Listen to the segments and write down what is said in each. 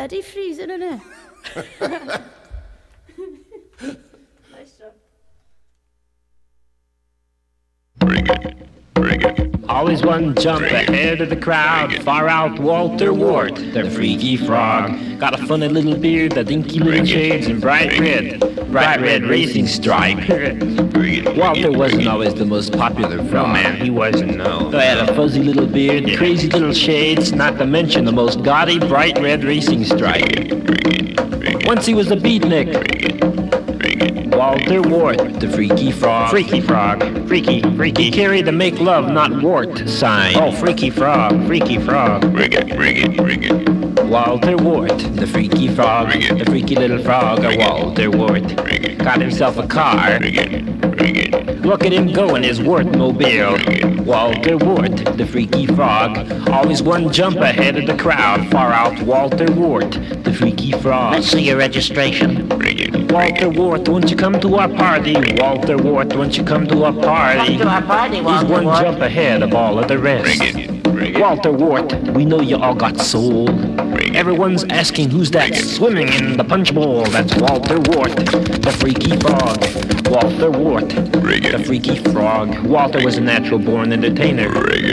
bloody freezing, innit? Nice job. Always one jump ahead of the crowd, far out Walter Wart, the freaky frog. Got a funny little beard, the dinky little shades, and bright red racing stripe. Walter wasn't always the most popular frog. No, man, he wasn't, no. He had a fuzzy little beard, crazy little shades, not to mention the most gaudy, bright red racing stripe. Once he was a beatnik. Walter Wart, the freaky frog. Freaky frog. Freaky. He carried the make love, not wart sign. Oh, freaky frog. Freaky frog. Rig it. Walter Wart, the freaky frog. The freaky little frog, Walter Wart. Got himself a car. Look at him go in his Wartmobile. Walter Wart, the freaky frog. Always one jump ahead of the crowd. Far out Walter Wart, the freaky frog. Let's see your registration. Walter Wart, won't you come to our party? Walter Wart, won't you come to our party? Come to our party, Walter He's one Wart. jump ahead of all of the rest. Walter Wart, we know you all got soul. Everyone's asking who's that swimming in the punch bowl. That's Walter Wart, the freaky frog. Walter Wart, the freaky frog. Walter was a natural-born entertainer.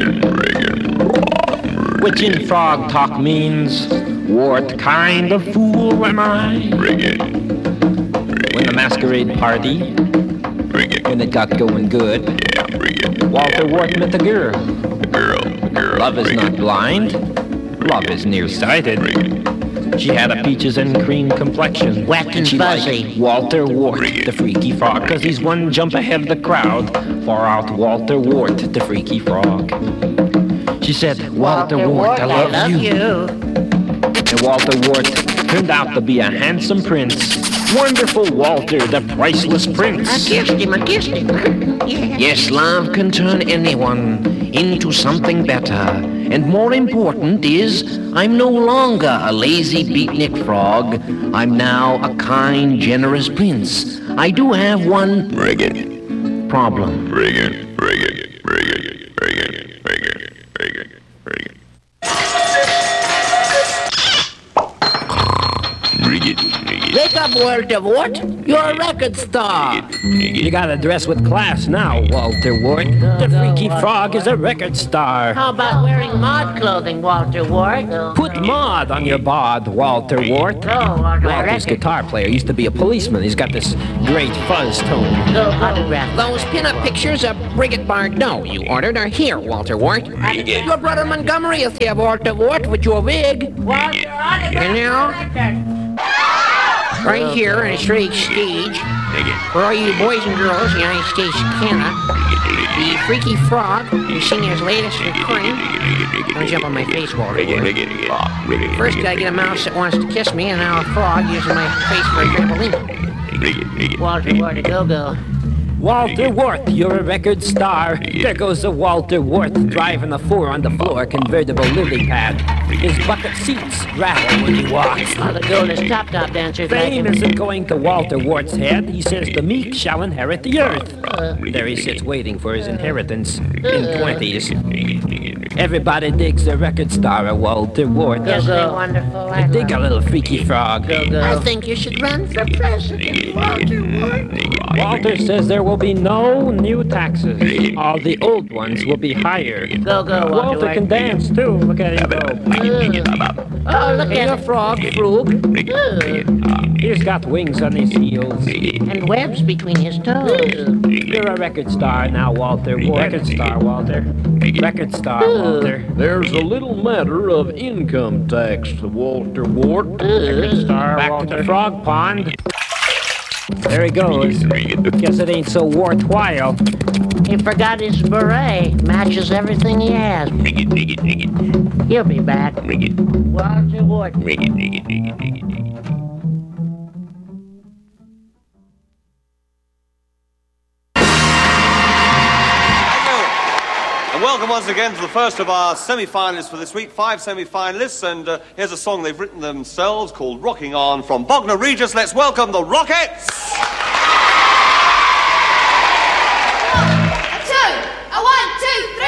Which in frog talk means, what kind of fool am I? When the masquerade party, when it got going good, Walter Wart met a girl. Love is not blind, love is nearsighted. She had a peaches and cream complexion. Wet and she fuzzy. liked Walter Wart, the freaky frog, 'cause he's one jump ahead of the crowd. Far out Walter Wart, the freaky frog. She said, Walter Wart, I love you. And Walter Wart turned out to be a handsome prince. Wonderful Walter, the priceless prince. I kissed him. Yes, love can turn anyone into something better. And more important is, I'm no longer a lazy beatnik frog. I'm now a kind, generous prince. I do have one problem. Wake up, Walter Wart. You're a record star. You gotta dress with class now, Walter Wart. The freaky frog is a record star. How about wearing mod clothing, Walter Wart? Put mod on your bod, Walter Wart. Walter's guitar player used to be a policeman. He's got this great fuzz tone. Autograph. Those pinup pictures of Brigitte Bardot you ordered are here, Walter Wart. Your brother Montgomery is here, Walter Wart, with your wig. Walter, autograph. You know? Right here on the straight stage, for all you boys and girls in the United States of Canada, the freaky frog who's singing his latest recording. Don't jump on my face, Walter Wart. First, gotta get a mouse that wants to kiss me, and now a frog using my face for a trampoline. Walter Wart, a go-go. Walter Wart, you're a record star. There goes the Walter Wart driving a 4 on the floor convertible lily pad. His bucket seats rattle when he walks. All the goldest top dancers. Fame isn't going to Walter Wart's head. He says the meek shall inherit the earth. There he sits waiting for his inheritance in 20s. Everybody digs the record star, Walter Wart. Yes, they're wonderful. They dig a little freaky frog. I think you should run for president, Walter Wart. Walter says there will be no new taxes. All the old ones will be higher. Go, Walter Walter Wart. can dance too. Look at him go. Oh, look Hey, at a frog, Frog. He's got wings on his heels. And webs between his toes. You're a record star now, Walter. Record star, Walter. Record star, Walter. There's a little matter of income tax, Walter Wart. Record star, back Walter. To the frog pond. There he goes. Guess it ain't so worthwhile. He forgot his beret. Matches everything he has. He'll be back. Walter Wart. Welcome once again to the first of our semi-finalists for this week. 5 semi-finalists, and here's a song they've written themselves called Rocking On from Bognor Regis. Let's welcome the Rockettes!